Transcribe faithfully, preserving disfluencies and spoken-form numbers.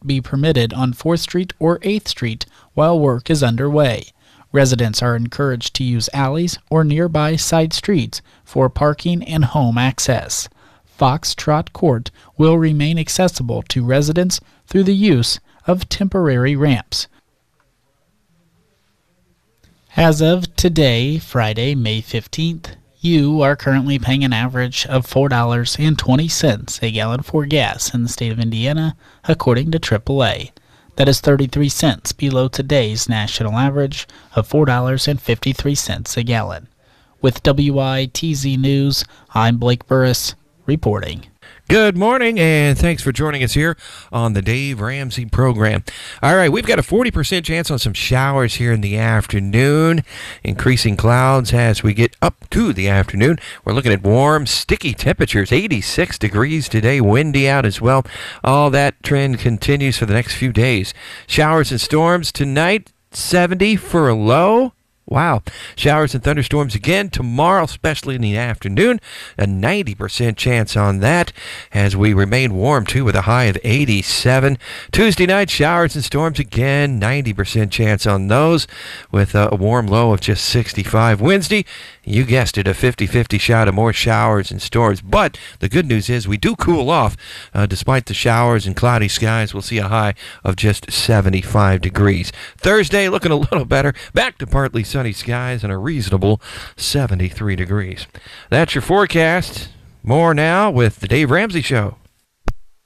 be permitted on fourth Street or eighth Street while work is underway. Residents are encouraged to use alleys or nearby side streets for parking and home access. Foxtrot Court will remain accessible to residents through the use of temporary ramps. As of today, Friday, May fifteenth, you are currently paying an average of four dollars and twenty cents a gallon for gas in the state of Indiana, according to triple A. That is thirty-three cents below today's national average of four dollars and fifty-three cents a gallon. With W I T Z News, I'm Blake Burris, reporting. Good morning, and thanks for joining us here on the Dave Ramsey program. All right, we've got a forty percent chance on some showers here in the afternoon. Increasing clouds as we get up to the afternoon. We're looking at warm, sticky temperatures, eighty-six degrees today, windy out as well. All that trend continues for the next few days. Showers and storms tonight, seventy for a low. Wow. Showers and thunderstorms again tomorrow, especially in the afternoon. A ninety percent chance on that as we remain warm, too, with a high of eighty-seven. Tuesday night, showers and storms again. ninety percent chance on those with a warm low of just sixty-five. Wednesday, you guessed it, a fifty-fifty shot of more showers and storms. But the good news is we do cool off. Uh, despite the showers and cloudy skies, we'll see a high of just seventy-five degrees. Thursday, looking a little better. Back to partly sunny. Sunny skies and a reasonable seventy-three degrees. That's your forecast. More now with the Dave Ramsey Show.